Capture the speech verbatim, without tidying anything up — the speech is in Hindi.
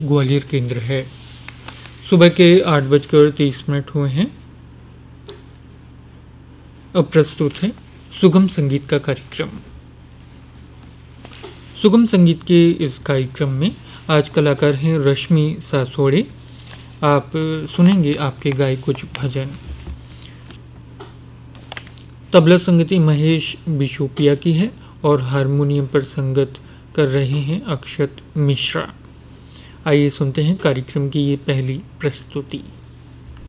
ग्वालियर केंद्र है। सुबह के आठ बजकर तीस मिनट हुए हैं। अब प्रस्तुत है सुगम संगीत का कार्यक्रम। सुगम संगीत के इस कार्यक्रम में आज कलाकार हैं रश्मि सासोड़े। आप सुनेंगे आपके गाए कुछ भजन। तबला संगति महेश बिशोपिया की है और हारमोनियम पर संगत कर रहे हैं अक्षत मिश्रा। आइए सुनते हैं कार्यक्रम की ये पहली प्रस्तुति।